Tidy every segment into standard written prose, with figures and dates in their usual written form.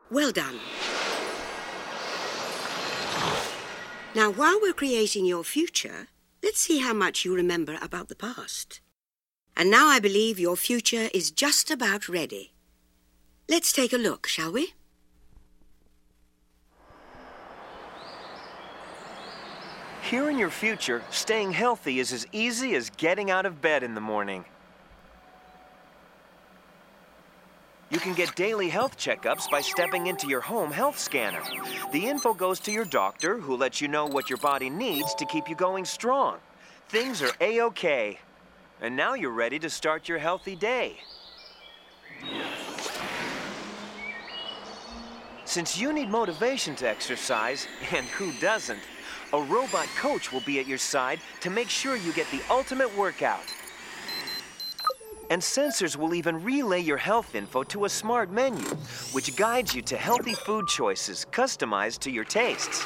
Well done. Now, while we're creating your future, let's see how much you remember about the past. And now I believe your future is just about ready. Let's take a look, shall we? Here in your future, staying healthy is as easy as getting out of bed in the morning. You can get daily health checkups by stepping into your home health scanner. The info goes to your doctor, who lets you know what your body needs to keep you going strong. Things are A-OK. And now you're ready to start your healthy day. Since you need motivation to exercise, and who doesn't, a robot coach will be at your side to make sure you get the ultimate workout. And sensors will even relay your health info to a smart menu, which guides you to healthy food choices customized to your tastes.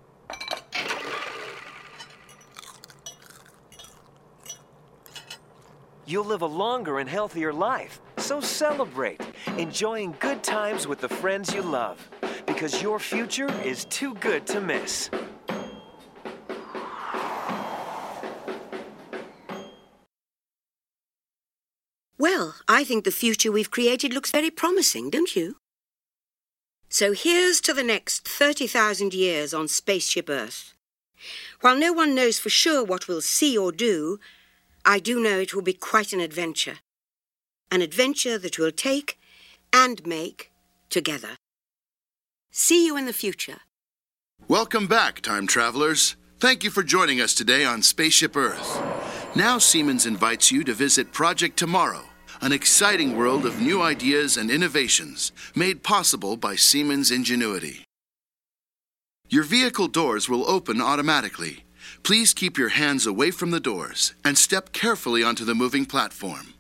You'll live a longer and healthier life, so celebrate, enjoying good times with the friends you love, because your future is too good to miss. Well, I think the future we've created looks very promising, don't you? So here's to the next 30,000 years on Spaceship Earth. While no one knows for sure what we'll see or do, I do know it will be quite an adventure. An adventure that we'll take and make together. See you in the future. Welcome back, time travelers. Thank you for joining us today on Spaceship Earth. Now Siemens invites you to visit Project Tomorrow, an exciting world of new ideas and innovations made possible by Siemens ingenuity. Your vehicle doors will open automatically. Please keep your hands away from the doors and step carefully onto the moving platform.